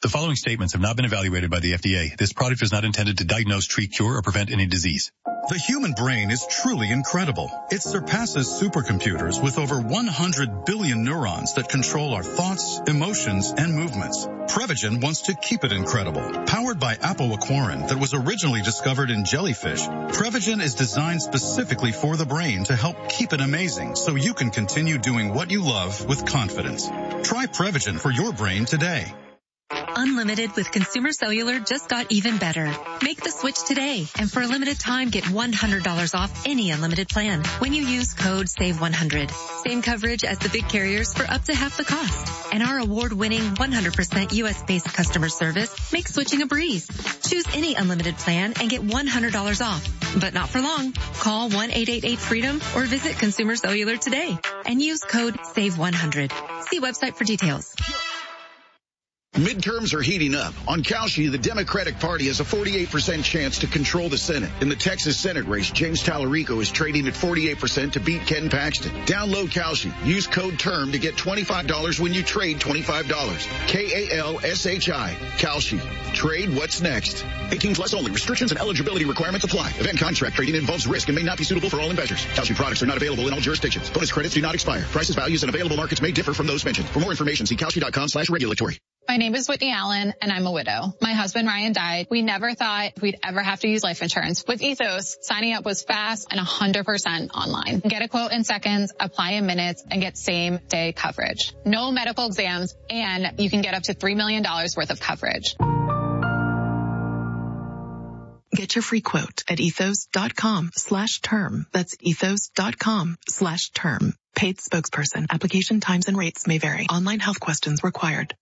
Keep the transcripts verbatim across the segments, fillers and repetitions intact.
The following statements have not been evaluated by the F D A. This product is not intended to diagnose, treat, cure, or prevent any disease. The human brain is truly incredible. It surpasses supercomputers with over one hundred billion neurons that control our thoughts, emotions, and movements. Prevagen wants to keep it incredible. Powered by apoaquarin that was originally discovered in jellyfish, Prevagen is designed specifically for the brain to help keep it amazing so you can continue doing what you love with confidence. Try Prevagen for your brain today. Unlimited with Consumer Cellular just got even better. Make the switch today, and for a limited time, get one hundred dollars off any unlimited plan when you use code save one hundred. Same coverage as the big carriers for up to half the cost. And our award-winning one hundred percent U S-based customer service makes switching a breeze. Choose any unlimited plan and get one hundred dollars off. But not for long. Call one eight eight eight freedom or visit Consumer Cellular today and use code save one hundred. See website for details. Midterms are heating up. On Kalshi, the Democratic Party has a forty-eight percent chance to control the Senate. In the Texas Senate race, James Tallarico is trading at forty-eight percent to beat Ken Paxton. Download Kalshi. Use code TERM to get twenty-five dollars when you trade twenty-five dollars. K A L S H I. Kalshi. Trade what's next. eighteen plus only. Restrictions and eligibility requirements apply. Event contract trading involves risk and may not be suitable for all investors. Kalshi products are not available in all jurisdictions. Bonus credits do not expire. Prices, values, and available markets may differ from those mentioned. For more information, see Kalshi.com slash regulatory. My name is Whitney Allen, and I'm a widow. My husband, Ryan, died. We never thought we'd ever have to use life insurance. With Ethos, signing up was fast and one hundred percent online. Get a quote in seconds, apply in minutes, and get same-day coverage. No medical exams, and you can get up to three million dollars worth of coverage. Get your free quote at ethos.com slash term. That's ethos.com slash term. Paid spokesperson. Application times and rates may vary. Online health questions required.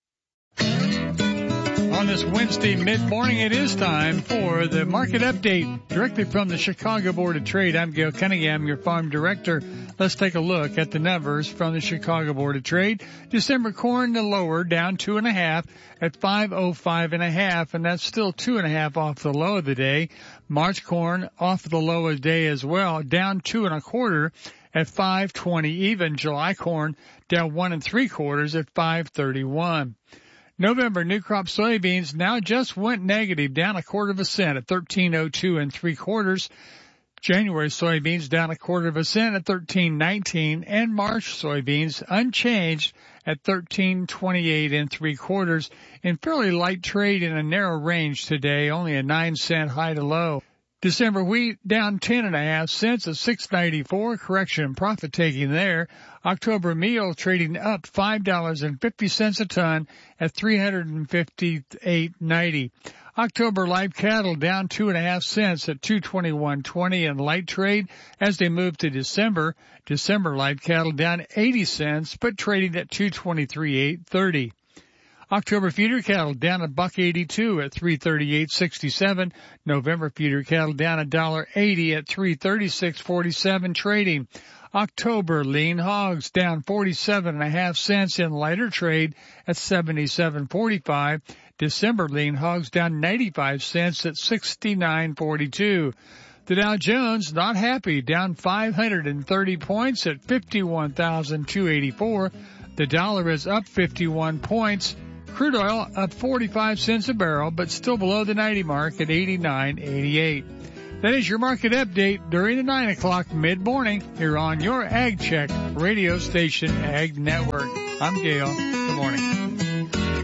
On this Wednesday mid-morning, it is time for the market update directly from the Chicago Board of Trade. I'm Gail Cunningham, your farm director. Let's take a look at the numbers from the Chicago Board of Trade. December corn, the lower, down two and a half at five oh five and a half, and that's still two and a half off the low of the day. March corn off the low of the day as well, down two and a quarter at five twenty even. July corn down one and three quarters at five thirty-one. November new crop soybeans now just went negative, down a quarter of a cent at thirteen oh two and three quarters. January soybeans down a quarter of a cent at thirteen nineteen, and March soybeans unchanged at thirteen twenty-eight and three quarters. In fairly light trade in a narrow range today, only a nine cent high to low. December wheat down ten and a half cents at six ninety-four. Correction, profit taking there. October meal trading up five dollars and fifty cents a ton at three fifty-eight ninety. October live cattle down two and a half cents at two twenty-one twenty in light trade as they move to December. December live cattle down eighty cents but trading at two twenty-three eight thirty. October feeder cattle down a buck eighty-two at three thirty-eight sixty-seven. November feeder cattle down a dollar eighty at three thirty-six forty-seven trading. October lean hogs down forty-seven and a half cents in lighter trade at seventy-seven forty-five. December lean hogs down ninety-five cents at sixty-nine forty-two. The Dow Jones not happy, down five hundred thirty points at fifty-one thousand two hundred eighty-four. The dollar is up fifty-one points. Crude oil up forty-five cents a barrel, but still below the ninety mark at eighty-nine eighty-eight. That is your market update during the nine o'clock mid-morning here on your Ag Check radio station, Ag Network. I'm Gail. Good morning.